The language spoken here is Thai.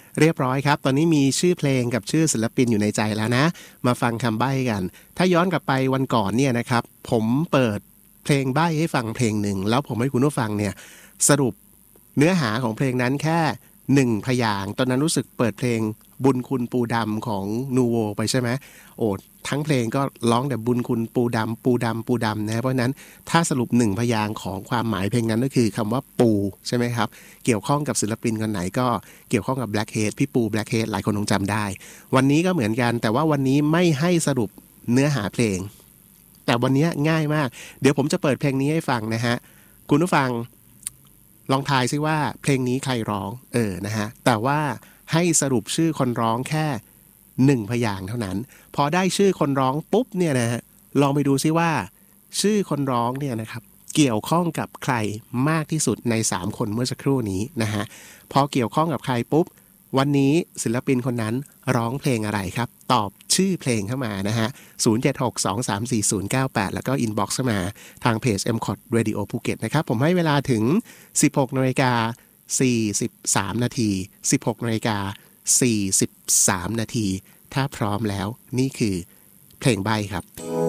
เรียบร้อยครับตอนนี้มีชื่อเพลงกับชื่อศิลปินอยู่ในใจแล้วนะมาฟังคำใบ้กันถ้าย้อนกลับไปวันก่อนเนี่ยนะครับผมเปิดเพลงใบ้ให้ฟังเพลงหนึ่งแล้วผมให้คุณผู้ฟังเนี่ยสรุปเนื้อหาของเพลงนั้นแค่1พยางค์ตอนนั้นรู้สึกเปิดเพลงบุญคุณปูดำของนูโวไปใช่ไหมโอ้ทั้งเพลงก็ร้องแต่บุญคุณปูดำปูดำปูดำนะเพราะนั้นถ้าสรุป1พยางค์ของความหมายเพลงนั้นก็คือคำว่าปูใช่ไหมครับเกี่ยวข้องกับศิลปินคนไหนก็เกี่ยวข้องกับ Blackhead พี่ปู Blackhead หลายคนคงจำได้วันนี้ก็เหมือนกันแต่ว่าวันนี้ไม่ให้สรุปเนื้อหาเพลงแต่วันนี้ง่ายมากเดี๋ยวผมจะเปิดเพลงนี้ให้ฟังนะฮะคุณผู้ฟังลองทายซิว่าเพลงนี้ใครร้องนะฮะแต่ว่าให้สรุปชื่อคนร้องแค่1พยางค์เท่านั้นพอได้ชื่อคนร้องปุ๊บเนี่ยนะฮะลองไปดูซิว่าชื่อคนร้องเนี่ยนะครับเกี่ยวข้องกับใครมากที่สุดใน3คนเมื่อสักครู่นี้นะฮะพอเกี่ยวข้องกับใครปุ๊บวันนี้ศิลปินคนนั้นร้องเพลงอะไรครับตอบชื่อเพลงเข้ามานะฮะ0762340098แล้วก็อินบ็อกซ์เข้ามาทางเพจ MCOT Radio ภูเก็ตนะครับผมให้เวลาถึง 16:43 นาที 16:43 นาทีถ้าพร้อมแล้วนี่คือเพลงใบ้ครับ